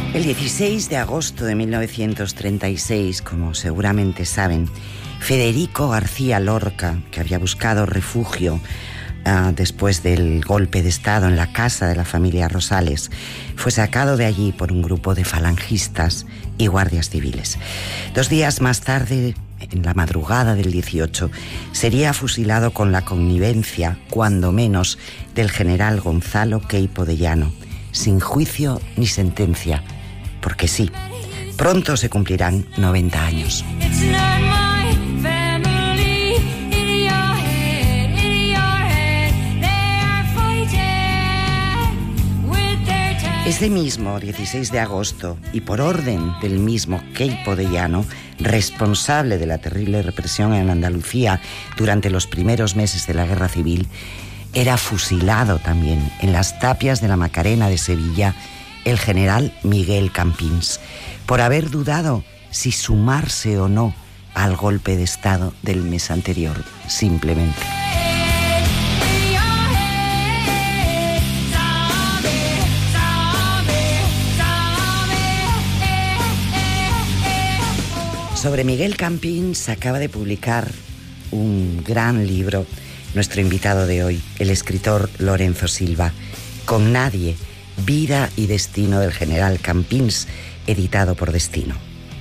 El 16 de agosto de 1936, como seguramente saben, Federico García Lorca, que había buscado refugio después del golpe de Estado en la casa de la familia Rosales, fue sacado de allí por un grupo de falangistas y guardias civiles. 2 días más tarde, en la madrugada del 18, sería fusilado con la connivencia, cuando menos, del general Gonzalo Queipo de Llano, sin juicio ni sentencia, porque sí, pronto se cumplirán 90 años. Ese mismo 16 de agosto, y por orden del mismo Queipo de Llano, responsable de la terrible represión en Andalucía durante los primeros meses de la Guerra Civil, era fusilado también en las tapias de la Macarena de Sevilla el general Miguel Campins, por haber dudado si sumarse o no al golpe de Estado del mes anterior, simplemente. Sobre Miguel Campins acaba de publicar un gran libro nuestro invitado de hoy, el escritor Lorenzo Silva, Con nadie, vida y destino del general Campins, editado por Destino.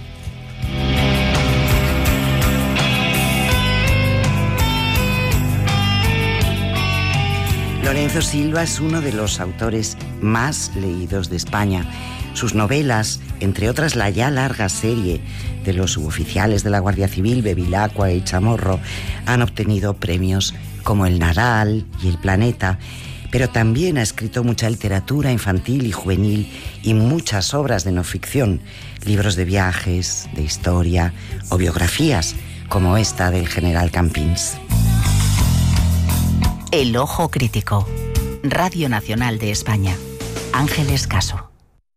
Lorenzo Silva es uno de los autores más leídos de España. Sus novelas, entre otras la ya larga serie de los suboficiales de la Guardia Civil, Bevilacqua y Chamorro, han obtenido premios como el Nadal y el Planeta, pero también ha escrito mucha literatura infantil y juvenil y muchas obras de no ficción, libros de viajes, de historia o biografías, como esta del general Campins. El Ojo Crítico. Radio Nacional de España. Ángeles Caso.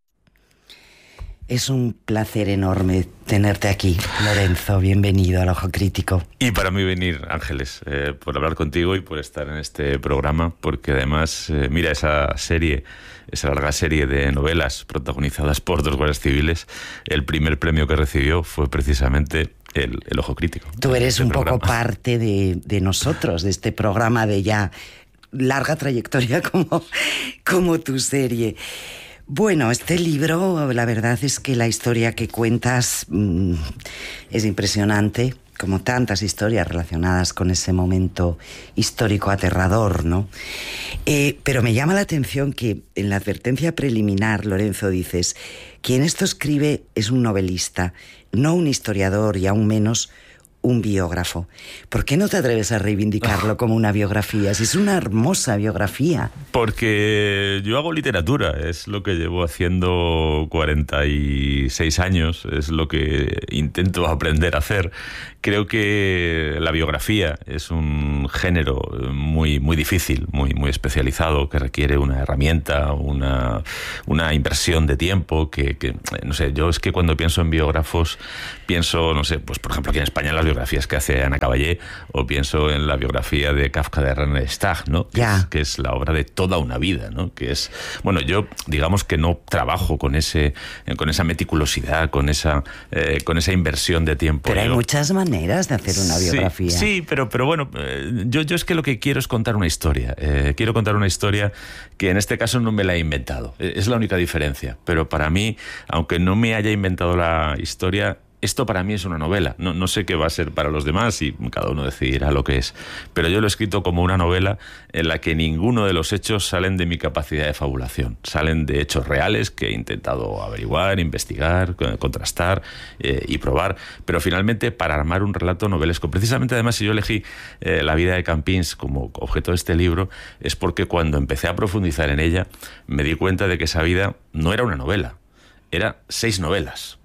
Es un placer enorme tenerte aquí, Lorenzo. Bienvenido al Ojo Crítico. Y para mí venir, Ángeles, por hablar contigo y por estar en este programa, porque además, mira, esa larga serie de novelas protagonizadas por 2 guardias civiles, el primer premio que recibió fue precisamente el Ojo Crítico. Tú eres un poco parte de nosotros, de este programa de ya larga trayectoria como tu serie. Bueno, este libro, la verdad es que la historia que cuentas es impresionante, como tantas historias relacionadas con ese momento histórico aterrador, ¿no? Pero me llama la atención que en la advertencia preliminar, Lorenzo, dices: quien esto escribe es un novelista, no un historiador y aún menos un biógrafo. ¿Por qué no te atreves a reivindicarlo como una biografía? Si es una hermosa biografía. Porque yo hago literatura, es lo que llevo haciendo 46 años, es lo que intento aprender a hacer. Creo que la biografía es un género muy, muy difícil, muy, muy especializado, que requiere una herramienta, una inversión de tiempo, que no sé, yo es que cuando pienso en biógrafos, pienso, no sé, pues por ejemplo aquí en España las biografías que hace Ana Caballé, o pienso en la biografía de Kafka de René Stagg, ¿no? Que es la obra de toda una vida, ¿no? Que es, bueno, yo digamos que no trabajo con esa meticulosidad, con esa inversión de tiempo. Pero hay muchas maneras de hacer una biografía. Sí, pero bueno, yo es que lo que quiero es contar una historia. Quiero contar una historia que en este caso no me la he inventado. Es la única diferencia. Pero para mí, aunque no me haya inventado la historia, esto para mí es una novela. No sé qué va a ser para los demás y cada uno decidirá lo que es. Pero yo lo he escrito como una novela en la que ninguno de los hechos salen de mi capacidad de fabulación. Salen de hechos reales que he intentado averiguar, investigar, contrastar y probar. Pero finalmente para armar un relato novelesco. Precisamente además si yo elegí la vida de Campins como objeto de este libro es porque cuando empecé a profundizar en ella me di cuenta de que esa vida no era una novela. Era 6 novelas.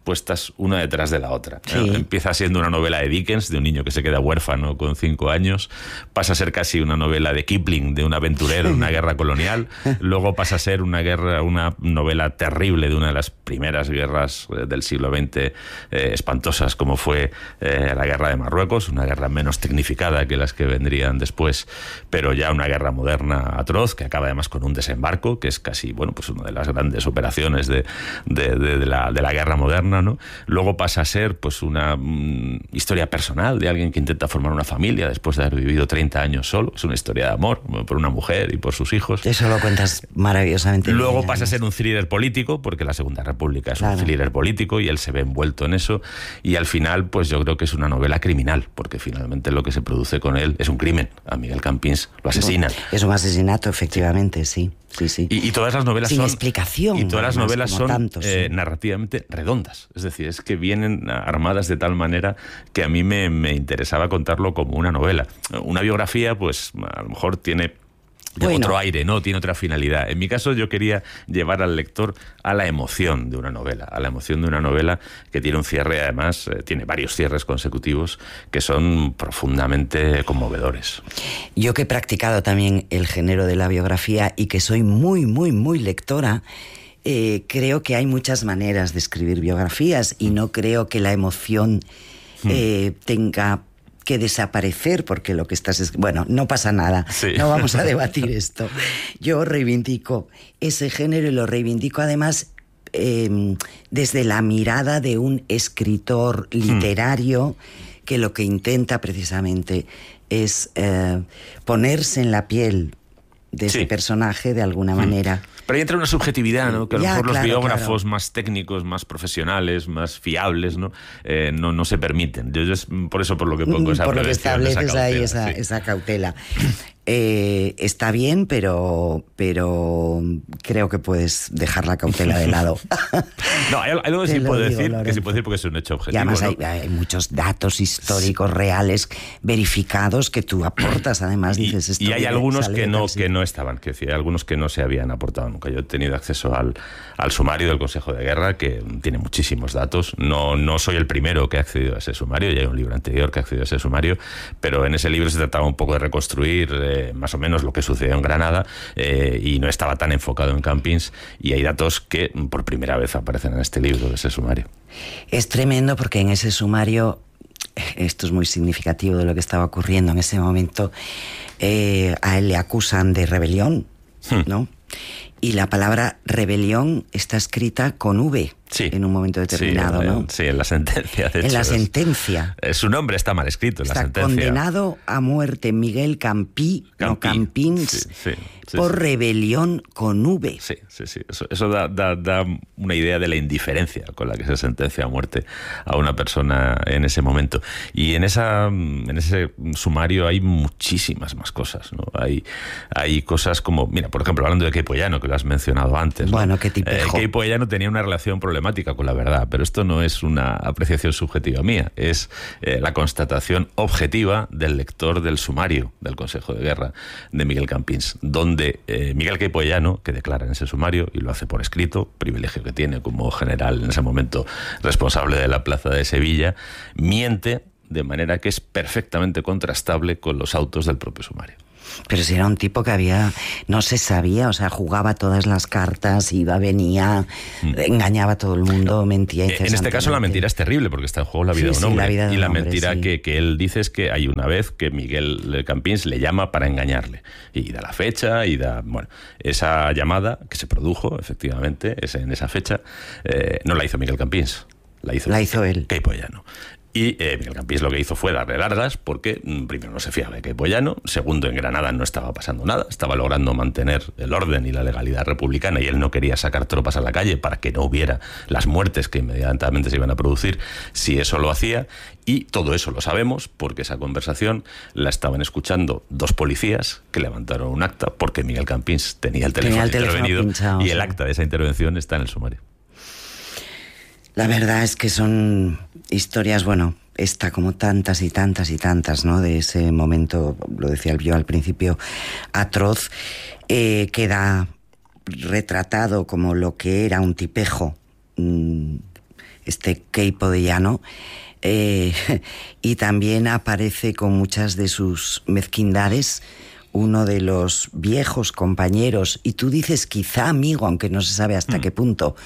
puestas una detrás de la otra. Sí. Empieza siendo una novela de Dickens, de un niño que se queda huérfano con 5 años, pasa a ser casi una novela de Kipling, de un aventurero en una guerra colonial, luego pasa a ser una novela terrible de una de las primeras guerras del siglo XX, espantosas, como fue la guerra de Marruecos, una guerra menos tecnificada que las que vendrían después, pero ya una guerra moderna atroz, que acaba además con un desembarco, que es casi, bueno, pues una de las grandes operaciones de la guerra moderna, ¿no? Luego pasa a ser pues una historia personal de alguien que intenta formar una familia después de haber vivido 30 años solo. Es una historia de amor por una mujer y por sus hijos. Eso lo cuentas maravillosamente bien. Luego pasa a ser un thriller político, porque la Segunda República es un thriller político y él se ve envuelto en eso. Y al final, pues yo creo que es una novela criminal, porque finalmente lo que se produce con él es un crimen. A Miguel Campins lo asesinan. Es un asesinato, efectivamente, sí. Sí. Y todas las novelas sin son explicación. Y todas las novelas son tantos, sí. Narrativamente redondas. Es decir, es que vienen armadas de tal manera que a mí me interesaba contarlo como una novela. Una biografía, pues a lo mejor tiene otro aire, ¿no? Tiene otra finalidad. En mi caso, yo quería llevar al lector a la emoción de una novela, que tiene un cierre, además, tiene varios cierres consecutivos que son profundamente conmovedores. Yo que he practicado también el género de la biografía y que soy muy, muy, muy lectora, creo que hay muchas maneras de escribir biografías y no creo que la emoción tenga que desaparecer, porque lo que estás... Bueno, no pasa nada, sí. No vamos a debatir esto. Yo reivindico ese género y lo reivindico además desde la mirada de un escritor literario que lo que intenta precisamente es ponerse en la piel de ese personaje de alguna manera. Pero ahí entra una subjetividad, ¿no? Que a lo mejor los biógrafos más técnicos, más profesionales, más fiables, ¿no? No se permiten. Yo es por eso por lo que pongo esa por lo que estableces ahí esa cautela. Está bien, pero creo que puedes dejar la cautela de lado. No, hay algo que sí puedo decir, Lorenzo, que sí puedo decir porque es un hecho objetivo. Y además, ¿no? hay muchos datos históricos reales, verificados, que tú aportas, además, dices esto. Y hay algunos que no estaban, que decir, hay algunos que no se habían aportado nunca. Yo he tenido acceso al sumario del Consejo de Guerra, que tiene muchísimos datos. No soy el primero que ha accedido a ese sumario, ya hay un libro anterior que ha accedido a ese sumario, pero en ese libro se trataba un poco de reconstruir más o menos lo que sucedió en Granada, y no estaba tan enfocado en Campins, y hay datos que por primera vez aparecen en este libro de ese sumario. Es tremendo porque en ese sumario, esto es muy significativo de lo que estaba ocurriendo en ese momento, a él le acusan de rebelión, ¿no? Y la palabra rebelión está escrita con V. Sí. En un momento determinado, sí, ¿no? Sí, en la sentencia, de hecho. En la sentencia. Su nombre está mal escrito en la sentencia. Está condenado a muerte Miguel Campins, por rebelión con V. Sí. Eso da una idea de la indiferencia con la que se sentencia a muerte a una persona en ese momento. Y en ese sumario hay muchísimas más cosas, ¿no? Hay cosas como, mira, por ejemplo, hablando de Queipo Llano, que lo has mencionado antes, ¿no? Bueno, qué tipejo. Queipo Llano tenía una relación problemática con la verdad, pero esto no es una apreciación subjetiva mía, es la constatación objetiva del lector del sumario del Consejo de Guerra de Miguel Campins, donde Miguel Queipo Llano, que declara en ese sumario, y lo hace por escrito, privilegio que tiene como general en ese momento responsable de la plaza de Sevilla, miente de manera que es perfectamente contrastable con los autos del propio sumario. Pero si era un tipo que no se sabía, o sea, jugaba todas las cartas, iba, venía, engañaba a todo el mundo, mentía incesantemente. En este caso la mentira es terrible porque está en juego la vida de un hombre. Y la mentira que él dice es que hay una vez que Miguel Campins le llama para engañarle. Y da la fecha y bueno, esa llamada que se produjo, efectivamente, en esa fecha, no la hizo Miguel Campins, la hizo él. Queipo Llano. Y Miguel Campins lo que hizo fue darle largas porque, primero, no se fiaba de Queipo Llano, segundo, en Granada no estaba pasando nada, estaba logrando mantener el orden y la legalidad republicana y él no quería sacar tropas a la calle para que no hubiera las muertes que inmediatamente se iban a producir si eso lo hacía. Y todo eso lo sabemos porque esa conversación la estaban escuchando 2 policías que levantaron un acta porque Miguel Campins tenía el teléfono intervenido pinchado, y el acta de esa intervención está en el sumario. La verdad es que son historias, bueno, esta como tantas y tantas y tantas, ¿no? De ese momento, lo decía yo al principio, atroz, queda retratado como lo que era un tipejo este Queipo de Llano, y también aparece con muchas de sus mezquindades uno de los viejos compañeros, y tú dices quizá amigo, aunque no se sabe hasta qué punto,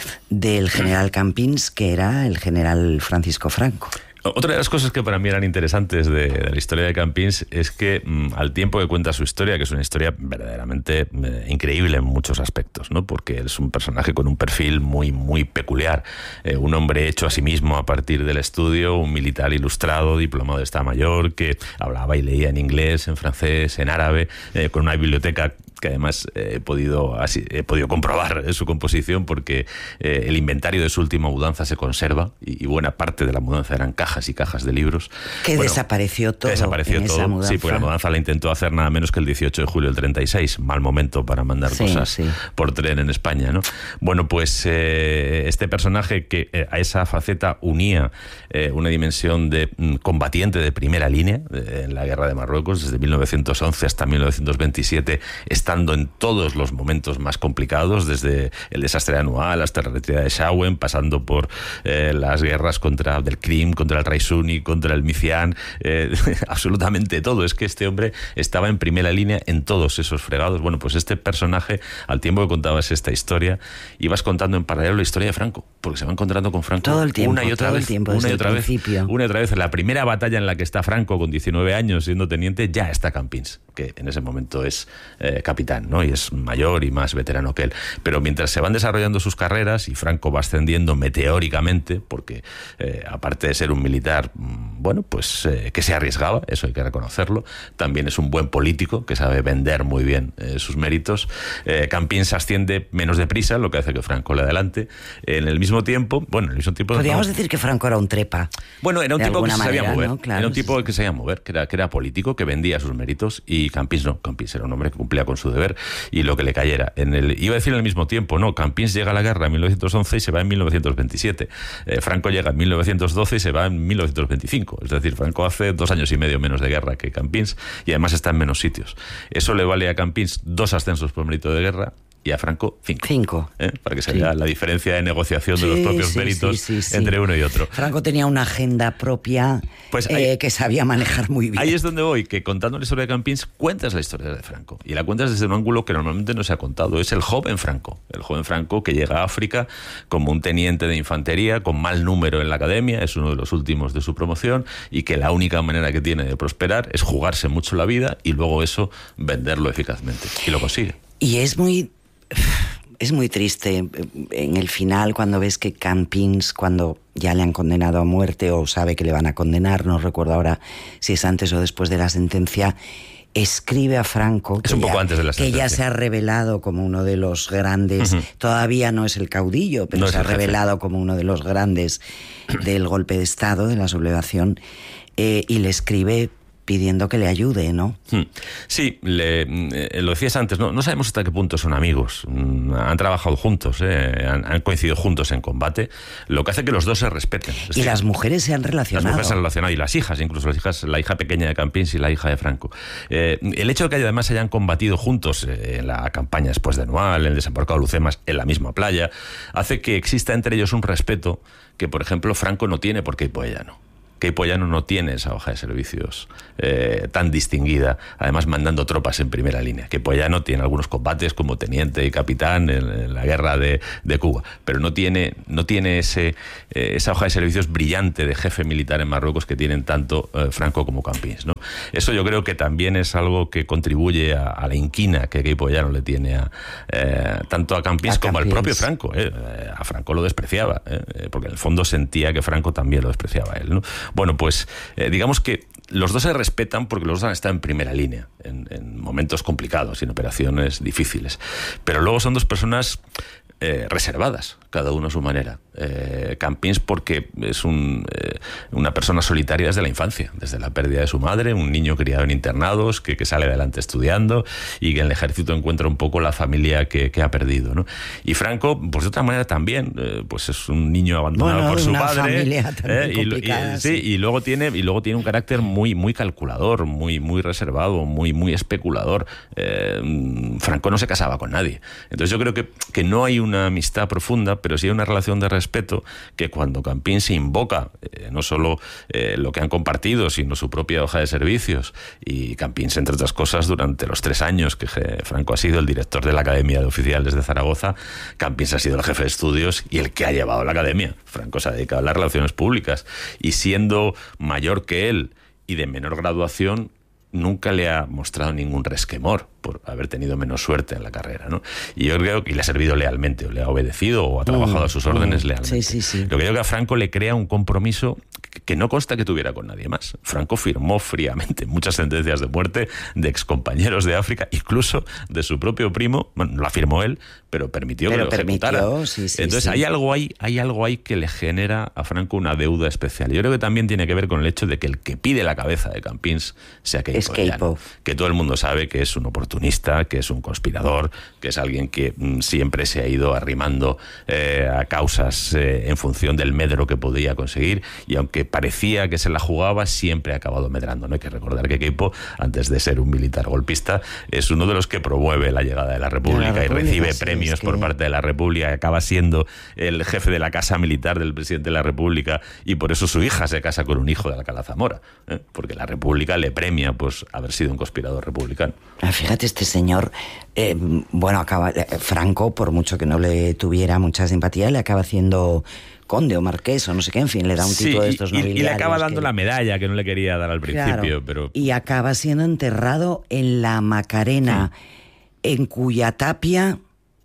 del general Campins, que era el general Francisco Franco. Otra de las cosas que para mí eran interesantes de la historia de Campins es que al tiempo que cuenta su historia, que es una historia verdaderamente increíble en muchos aspectos, ¿no? Porque es un personaje con un perfil muy, muy peculiar, un hombre hecho a sí mismo a partir del estudio, un militar ilustrado, diplomado de Estado Mayor, que hablaba y leía en inglés, en francés, en árabe, con una biblioteca que además he podido comprobar su composición, porque el inventario de su última mudanza se conserva y buena parte de la mudanza eran cajas y cajas de libros. Que desapareció todo. Desapareció en todo, esa mudanza. Sí, porque la mudanza la intentó hacer nada menos que el 18 de julio del 36, mal momento para mandar cosas por tren en España, ¿no? Bueno, pues este personaje que a esa faceta unía una dimensión de combatiente de primera línea en la guerra de Marruecos, desde 1911 hasta 1927, estando en todos los momentos más complicados, desde el desastre anual hasta la retirada de Shawen, pasando por las guerras del Krim, contra el Raisuni, contra el Micián, absolutamente todo. Es que este hombre estaba en primera línea en todos esos fregados. Bueno, pues este personaje, al tiempo que contabas esta historia, ibas contando en paralelo la historia de Franco, porque se va encontrando con Franco todo el tiempo, una y otra vez. Una y otra vez. En la primera batalla en la que está Franco, con 19 años, siendo teniente, ya está Campins, que en ese momento es capitán, ¿no? Y es mayor y más veterano que él. Pero mientras se van desarrollando sus carreras y Franco va ascendiendo meteóricamente, porque aparte de ser un militar, bueno, pues que se arriesgaba, eso hay que reconocerlo, también es un buen político que sabe vender muy bien sus méritos. Campins asciende menos deprisa, lo que hace que Franco le adelante. En el mismo tiempo, podríamos decir que Franco era un trepa. Bueno, era un tipo que se sabía mover, ¿no? Claro, era un tipo que se sabía mover, que era político, que vendía sus méritos, y Campins no. Campins era un hombre que cumplía con su deber y lo que le cayera. Iba a decir en el mismo tiempo, no, Campins llega a la guerra en 1911 y se va en 1927. Franco llega en 1912 y se va en 1925. Es decir, Franco hace 2 años y medio menos de guerra que Campins, y además está en menos sitios. Eso le vale a Campins 2 ascensos por mérito de guerra, y a Franco 5. Para que se vea la diferencia de negociación de los propios méritos entre uno y otro. Franco tenía una agenda propia, pues que sabía manejar muy bien. Ahí es donde voy, que contando la historia de Campins cuentas la historia de Franco, y la cuentas desde un ángulo que normalmente no se ha contado. Es el joven Franco que llega a África como un teniente de infantería con mal número en la academia, es uno de los últimos de su promoción, y que la única manera que tiene de prosperar es jugarse mucho la vida y luego eso venderlo eficazmente, y lo consigue. Y es muy triste en el final, cuando ves que Campins, cuando ya le han condenado a muerte o sabe que le van a condenar, no recuerdo ahora si es antes o después de la sentencia, escribe a Franco, es un poco antes de la sentencia, que ya se ha revelado como uno de los grandes, todavía no es el caudillo, pero se ha revelado como uno de los grandes del golpe de Estado, de la sublevación, y le escribe pidiendo que le ayude, ¿no? Sí, lo decías antes, no sabemos hasta qué punto son amigos. Han trabajado juntos, han coincidido juntos en combate, lo que hace que los dos se respeten. Y las mujeres se han relacionado. Las mujeres se han relacionado, y las hijas, incluso la hija pequeña de Campins y la hija de Franco. El hecho de que además hayan combatido juntos en la campaña después de Anual, en el desembarco de Lucemas, en la misma playa, hace que exista entre ellos un respeto que, por ejemplo, Franco no tiene por Queipo de Llano. Queipo de Llano no tiene esa hoja de servicios tan distinguida, además mandando tropas en primera línea. Queipo de Llano tiene algunos combates como teniente y capitán en la guerra de Cuba, pero no tiene esa hoja de servicios brillante de jefe militar en Marruecos que tienen tanto Franco como Campins, ¿no? Eso yo creo que también es algo que contribuye a la inquina que Queipo de Llano le tiene tanto a Campins como al propio Franco. A Franco lo despreciaba, porque en el fondo sentía que Franco también lo despreciaba a él, ¿no? Bueno, pues digamos que los dos se respetan porque los dos han estado en primera línea, en momentos complicados y en operaciones difíciles. Pero luego son dos personas reservadas, cada uno a su manera. Campins porque es una persona solitaria desde la infancia, desde la pérdida de su madre, un niño criado en internados que sale adelante estudiando y que en el ejército encuentra un poco la familia que ha perdido, ¿no? Y Franco, pues de otra manera también, pues es un niño abandonado por su padre, y luego tiene un carácter muy, muy calculador, muy, muy reservado, muy, muy especulador. Franco no se casaba con nadie. Entonces yo creo que no hay una amistad profunda, pero sí hay una relación de respeto que cuando Campins se invoca, no solo lo que han compartido, sino su propia hoja de servicios, y Campins, entre otras cosas, durante los 3 años que Franco ha sido el director de la Academia de Oficiales de Zaragoza, Campins ha sido el jefe de estudios y el que ha llevado la academia. Franco se ha dedicado a las relaciones públicas, y siendo mayor que él y de menor graduación, nunca le ha mostrado ningún resquemor por haber tenido menos suerte en la carrera, ¿no? Y yo creo que le ha servido lealmente, o le ha obedecido, o ha trabajado a sus órdenes lealmente. Sí. Lo que creo que a Franco le crea un compromiso que no consta que tuviera con nadie más. Franco firmó fríamente muchas sentencias de muerte de excompañeros de África, incluso de su propio primo. Bueno, la firmó él, pero permitió que lo ejecutara. Entonces hay algo ahí que le genera a Franco una deuda especial. Yo creo que también tiene que ver con el hecho de que el que pide la cabeza de Campins sea Queipo, que todo el mundo sabe que es un oportunista, que es un conspirador, que es alguien que siempre se ha ido arrimando a causas en función del medro que podía conseguir, y aunque parecía que se la jugaba, siempre ha acabado medrando, ¿no? Hay que recordar que Queipo, antes de ser un militar golpista, es uno de los que promueve la llegada de la República y recibe premios por parte de la República, acaba siendo el jefe de la casa militar del presidente de la República, y por eso su hija se casa con un hijo de Alcalá Zamora, porque la República le premia pues haber sido un conspirador republicano. Fíjate, este señor, Franco, por mucho que no le tuviera mucha simpatía, le acaba haciendo conde o marqués o no sé qué, en fin, le da un título de estos nobiliarios. Y le acaba dando la medalla que no le quería dar al principio. Claro, pero y acaba siendo enterrado en la Macarena, en cuya tapia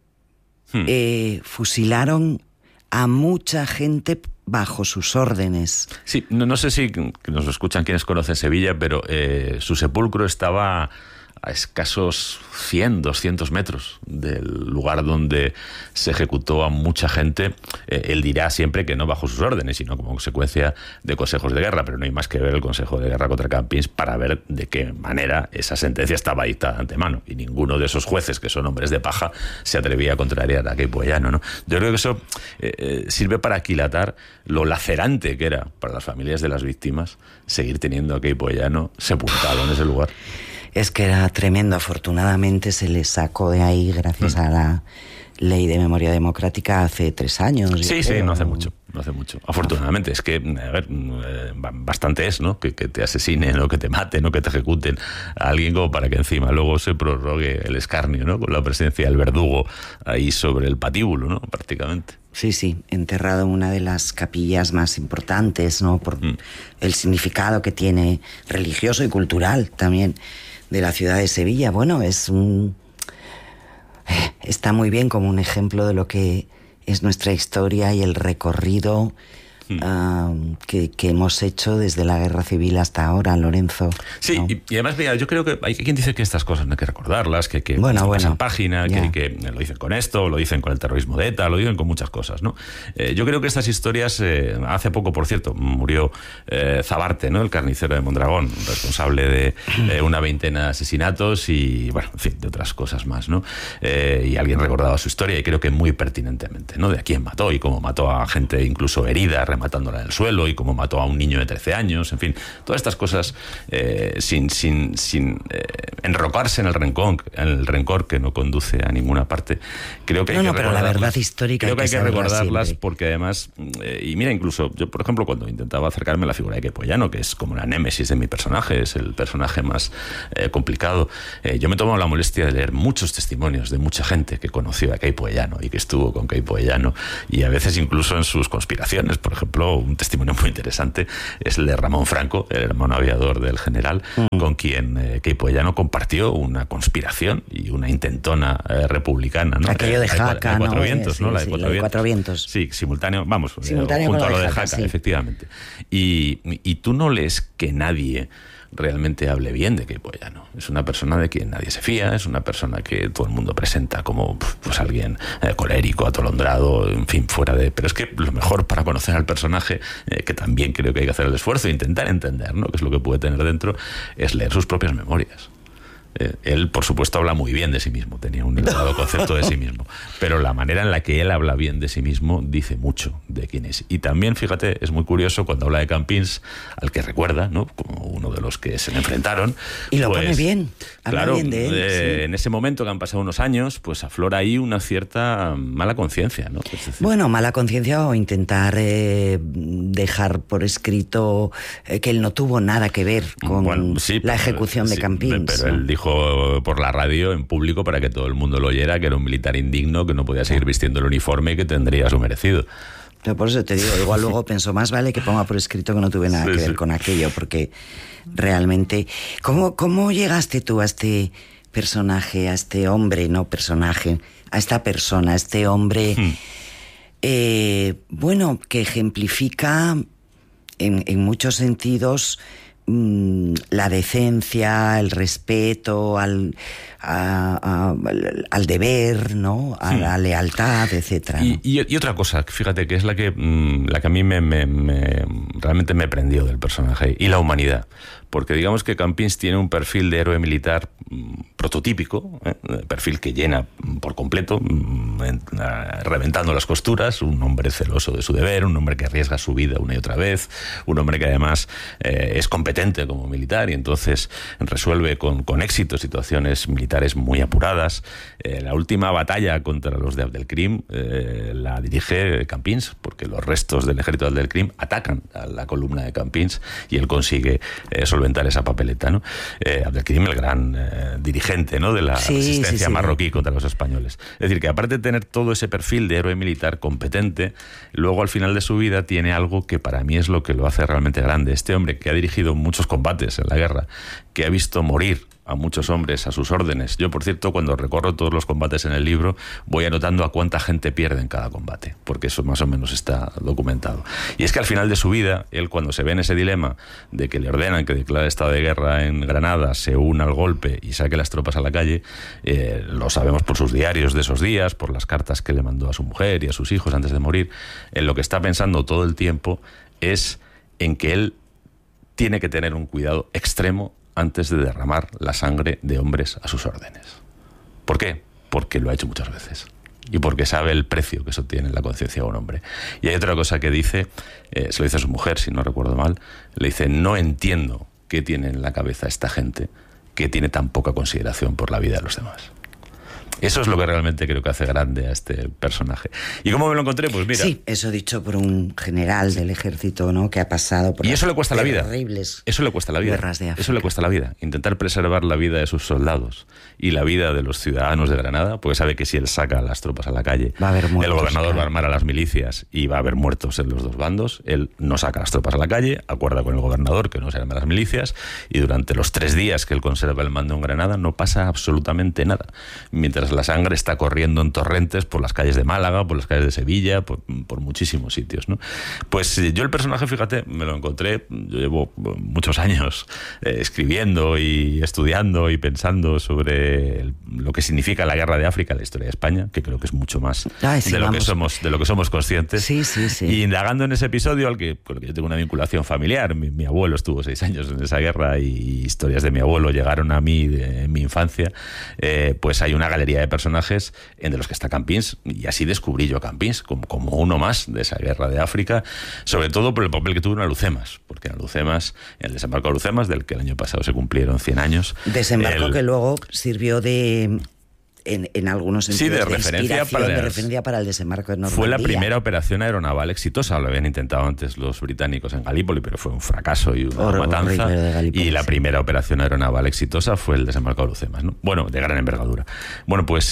fusilaron a mucha gente bajo sus órdenes. Sí, no sé si nos escuchan quienes conocen Sevilla, pero su sepulcro estaba a escasos 100, 200 metros del lugar donde se ejecutó a mucha gente. Él dirá siempre que no bajo sus órdenes, sino como consecuencia de consejos de guerra, pero no hay más que ver el consejo de guerra contra Campins para ver de qué manera esa sentencia estaba dictada de antemano, y ninguno de esos jueces, que son hombres de paja, se atrevía a contrariar a Queipo Llano, ¿no? Yo creo que eso sirve para aquilatar lo lacerante que era para las familias de las víctimas seguir teniendo a Queipo Llano sepultado en ese lugar. Es que era tremendo. Afortunadamente se le sacó de ahí gracias a la ley de memoria democrática hace 3 años. Sí, no hace mucho. Afortunadamente, es que, a ver, bastante es, ¿no? Que te asesinen o que te maten o que te ejecuten a alguien como para que encima luego se prorrogue el escarnio, ¿no? Con la presencia del verdugo ahí sobre el patíbulo, ¿no? Prácticamente. Sí, enterrado en una de las capillas más importantes, ¿no? Por el significado que tiene religioso y cultural también de la ciudad de Sevilla. Bueno, está muy bien como un ejemplo de lo que es nuestra historia y el recorrido que hemos hecho desde la Guerra Civil hasta ahora, Lorenzo. Sí, ¿no? y además, mira, yo creo que hay quien dice que estas cosas no hay que recordarlas, que pasan página, que lo dicen con esto, lo dicen con el terrorismo de ETA, lo dicen con muchas cosas, ¿no? Yo creo que estas historias, hace poco, por cierto, murió Zabarte, ¿no? El carnicero de Mondragón, responsable de una veintena de asesinatos y, bueno, en fin, de otras cosas más, ¿no? Y alguien recordaba su historia, y creo que muy pertinentemente, ¿no? De a quién mató y cómo mató a gente incluso herida, matándola en el suelo, y cómo mató a un niño de 13 años, en fin, todas estas cosas sin enrocarse en el rencor que no conduce a ninguna parte. Creo que hay que pero la verdad histórica creo que hay que recordarlas siempre. Porque además, y mira, incluso yo, por ejemplo, cuando intentaba acercarme a la figura de Queipo Llano, que es como la némesis de mi personaje, es el personaje más complicado, yo me tomo la molestia de leer muchos testimonios de mucha gente que conoció a Queipo Llano y que estuvo con Queipo Llano, y a veces incluso en sus conspiraciones. Por ejemplo, un testimonio muy interesante es el de Ramón Franco, el hermano aviador del general, con quien Queipo Llano compartió una conspiración y una intentona republicana, ¿no? Aquello de Jaca, la de Cuatro Vientos, ¿no? La de Cuatro Vientos. Sí, simultáneo junto a lo de Jaca, sí. Efectivamente. Y tú no lees que nadie realmente hable bien de Queipo Llano. Es una persona de quien nadie se fía, es una persona que todo el mundo presenta como pues alguien colérico, atolondrado, en fin, fuera de... Pero es que lo mejor para conocer al personaje, que también creo que hay que hacer el esfuerzo e intentar entender, ¿no?, qué es lo que puede tener dentro, es leer sus propias memorias. Él, por supuesto, habla muy bien de sí mismo, tenía un elevado concepto de sí mismo, pero la manera en la que él habla bien de sí mismo dice mucho de quién es. Y también, fíjate, es muy curioso cuando habla de Campins, al que recuerda, ¿no?, como uno de los que se le enfrentaron. Y lo pone bien, habla claro, bien de él. Sí. En ese momento que han pasado unos años, pues aflora ahí una cierta mala conciencia, ¿no? Es decir, bueno, mala conciencia o intentar dejar por escrito que él no tuvo nada que ver con la ejecución de Campins. Pero él dijo por la radio en público para que todo el mundo lo oyera que era un militar indigno, que no podía seguir vistiendo el uniforme y que tendría su merecido. Pero por eso te digo, igual luego pensó, más vale que ponga por escrito que no tuve nada que ver con aquello, porque realmente... ¿Cómo llegaste tú a este personaje, a este hombre, no personaje, a esta persona, a este hombre, bueno, que ejemplifica en muchos sentidos la decencia, el respeto al deber, ¿no?, a la lealtad, etcétera, ¿no? Y otra cosa, fíjate, que es la que a mí realmente me prendió del personaje, y la humanidad. Porque digamos que Campins tiene un perfil de héroe militar prototípico, perfil que llena por completo, reventando las costuras, un hombre celoso de su deber, un hombre que arriesga su vida una y otra vez, un hombre que además es competente como militar y entonces resuelve con éxito situaciones militares muy apuradas. La última batalla contra los de Abdelkrim la dirige Campins, porque los restos del ejército de Abdelkrim atacan a la columna de Campins y él consigue solventar esa papeleta, ¿no? Abdelkrim, el gran dirigente, ¿no?, de la resistencia marroquí contra los españoles. Es decir, que aparte de tener todo ese perfil de héroe militar competente, luego al final de su vida tiene algo que para mí es lo que lo hace realmente grande. Este hombre que ha dirigido muchos combates en la guerra, que ha visto morir a muchos hombres a sus órdenes. Yo, por cierto, cuando recorro todos los combates en el libro, voy anotando a cuánta gente pierde en cada combate, porque eso más o menos está documentado. Y es que al final de su vida, él, cuando se ve en ese dilema de que le ordenan que declare estado de guerra en Granada, se una al golpe y saque las tropas a la calle, lo sabemos por sus diarios de esos días, por las cartas que le mandó a su mujer y a sus hijos antes de morir, en lo que está pensando todo el tiempo es en que él tiene que tener un cuidado extremo antes de derramar la sangre de hombres a sus órdenes. ¿Por qué? Porque lo ha hecho muchas veces. Y porque sabe el precio que eso tiene en la conciencia de un hombre. Y hay otra cosa que dice, se lo dice a su mujer, si no recuerdo mal, le dice: no entiendo qué tiene en la cabeza esta gente que tiene tan poca consideración por la vida de los demás. Eso es lo que realmente creo que hace grande a este personaje. ¿Y cómo me lo encontré? Pues mira... Sí, eso dicho por un general del ejército, ¿no?, que ha pasado por... Y eso le cuesta la vida. Eso le cuesta la vida. Guerras de África. Eso le cuesta la vida. Intentar preservar la vida de sus soldados y la vida de los ciudadanos de Granada, porque sabe que si él saca las tropas a la calle, va a haber muertos, el gobernador va a armar a las milicias y va a haber muertos en los dos bandos. Él no saca las tropas a la calle, acuerda con el gobernador que no se armen las milicias, y durante los 3 días que él conserva el mando en Granada no pasa absolutamente nada. Mientras la sangre está corriendo en torrentes por las calles de Málaga, por las calles de Sevilla, por muchísimos sitios, ¿no? Pues yo el personaje, fíjate, me lo encontré, yo llevo muchos años escribiendo y estudiando y pensando sobre lo que significa la guerra de África en la historia de España, que creo que es mucho más de lo que somos conscientes. Sí. Y indagando en ese episodio, con el que yo tengo una vinculación familiar, mi abuelo estuvo 6 años en esa guerra y historias de mi abuelo llegaron a mí en mi infancia, pues hay una galería de personajes entre los que está Campins, y así descubrí yo a Campins como uno más de esa guerra de África, sobre todo por el papel que tuvo en Alhucemas, porque en Alhucemas, en el desembarco de Alhucemas, del que el año pasado se cumplieron 100 años. Desembarco que luego sirvió de... En algunos sentidos, de referencia para el desembarco de Normandía. Fue la primera operación aeronaval exitosa. Lo habían intentado antes los británicos en Galípoli, pero fue un fracaso y una matanza. Y la primera operación aeronaval exitosa fue el desembarco de Alhucemas, ¿no? Bueno, de gran envergadura. Bueno, pues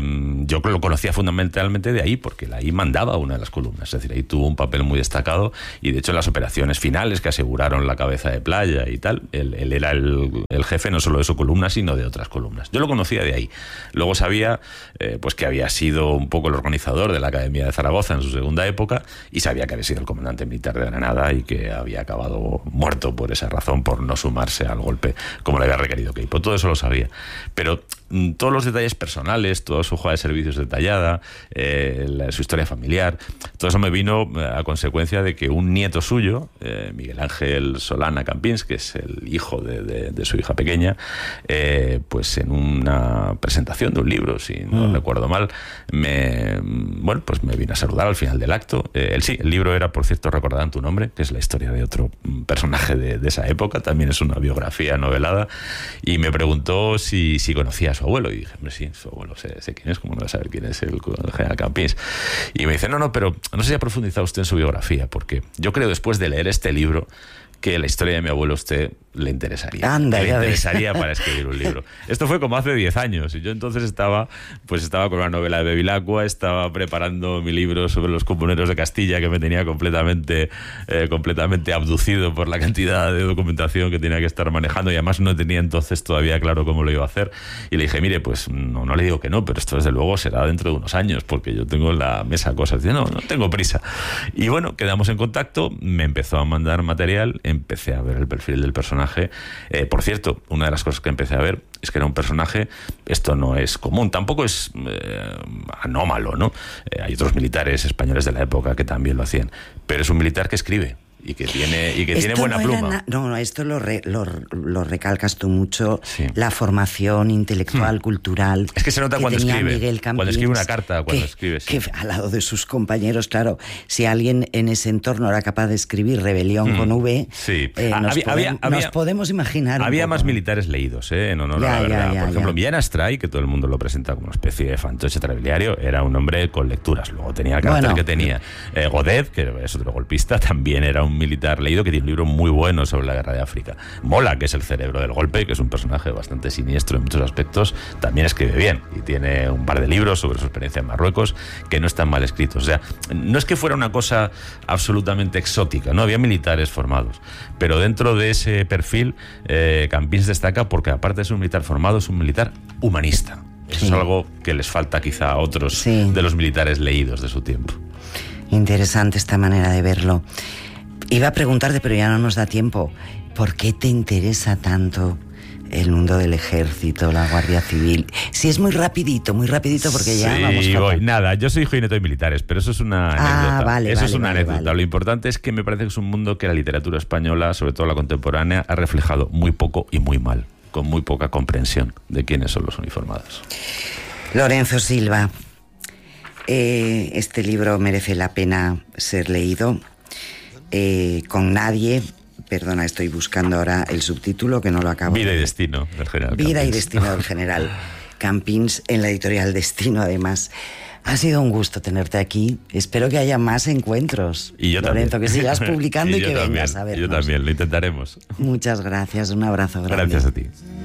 yo lo conocía fundamentalmente de ahí, porque ahí mandaba una de las columnas. Es decir, ahí tuvo un papel muy destacado, y de hecho en las operaciones finales que aseguraron la cabeza de playa y tal, él era el jefe no solo de su columna, sino de otras columnas. Yo lo conocía de ahí. Luego sabía pues que había sido un poco el organizador de la Academia de Zaragoza en su segunda época, y sabía que había sido el comandante militar de Granada y que había acabado muerto por esa razón, por no sumarse al golpe como le había requerido Queipo. Todo eso lo sabía. Pero todos los detalles personales, toda su hoja de servicios detallada, su historia familiar, todo eso me vino a consecuencia de que un nieto suyo, Miguel Ángel Solana Campins, que es el hijo de su hija pequeña, pues en una presentación de un libro, si no recuerdo mal, me vino a saludar al final del acto. El libro era, por cierto, Recordarán tu nombre, que es la historia de otro personaje de esa época, también es una biografía novelada, y me preguntó si conocía a su abuelo, y dije, hombre, sí, su abuelo sé quién es, como no voy a saber quién es el general Campins. Y me dice, no, pero no sé si ha profundizado usted en su biografía, porque yo creo, después de leer este libro, que la historia de mi abuelo a usted le interesaría. Le interesaría para escribir un libro. Esto fue como hace 10 años, y yo entonces estaba con una novela de Bevilacqua, estaba preparando mi libro sobre los comuneros de Castilla, que me tenía completamente abducido por la cantidad de documentación que tenía que estar manejando, y además no tenía entonces todavía claro cómo lo iba a hacer. Y le dije, mire, pues no le digo que no, pero esto desde luego será dentro de unos años, porque yo tengo en la mesa cosas. Dice, no tengo prisa. Y bueno, quedamos en contacto, me empezó a mandar material, empecé a ver el perfil del personaje. Por cierto, una de las cosas que empecé a ver es que era un personaje, esto no es común, tampoco es anómalo, ¿no? Hay otros militares españoles de la época que también lo hacían, pero es un militar que escribe y que tiene buena pluma. Esto lo recalcas tú mucho, sí. La formación intelectual, cultural. Es que se nota cuando escribe, Miguel Campins, cuando escribe una carta, cuando escribe. Sí. Que al lado de sus compañeros, claro, si alguien en ese entorno era capaz de escribir Rebelión con V, sí. Nos podemos imaginar. Había más militares leídos, en honor a la verdad. Por ejemplo, Millán Astray, que todo el mundo lo presenta como una especie de fantoche telebiliario, era un hombre con lecturas. Luego tenía el carácter que tenía. Godet, que es otro golpista, también era un militar leído, que tiene un libro muy bueno sobre la guerra de África. Mola, que es el cerebro del golpe, que es un personaje bastante siniestro en muchos aspectos, también escribe bien y tiene un par de libros sobre su experiencia en Marruecos que no están mal escritos. O sea, no es que fuera una cosa absolutamente exótica, no había militares formados, pero dentro de ese perfil Campins destaca porque, aparte de ser un militar formado, es un militar humanista. Eso es algo que les falta quizá a otros de los militares leídos de su tiempo. Interesante esta manera de verlo. Iba a preguntarte, pero ya no nos da tiempo, ¿por qué te interesa tanto el mundo del ejército, la Guardia Civil? Si es muy rapidito, porque ya vamos. Nada, yo soy hijo y nieto de militares, pero eso es una anécdota. Eso es una anécdota. Lo importante es que me parece que es un mundo que la literatura española, sobre todo la contemporánea, ha reflejado muy poco y muy mal, con muy poca comprensión de quiénes son los uniformados. Lorenzo Silva, este libro merece la pena ser leído. Con nadie, perdona, estoy buscando ahora el subtítulo que no lo acabo. Vida y destino del general Vida Campins. Y destino del general Campins, en la editorial Destino, además. Ha sido un gusto tenerte aquí. Espero que haya más encuentros. Y yo Lorenzo, también. que sigas publicando y que también, vengas a vernos. Yo también, lo intentaremos. Muchas gracias, un abrazo grande. Gracias a ti.